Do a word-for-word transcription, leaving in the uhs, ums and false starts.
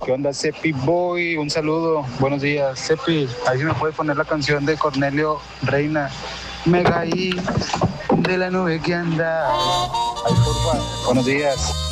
¿Qué onda, Cepi Boy? Un saludo, buenos días. Cepi, ahí sí me puede poner la canción de Cornelio Reina. Me caí de la nube que anda. Ay, porfa, buenos días.